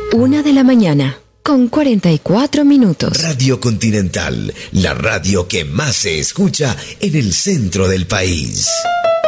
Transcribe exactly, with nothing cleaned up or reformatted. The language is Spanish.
Una de la mañana, con cuarenta y cuatro minutos. Radio Continental, la radio que más se escucha en el centro del país.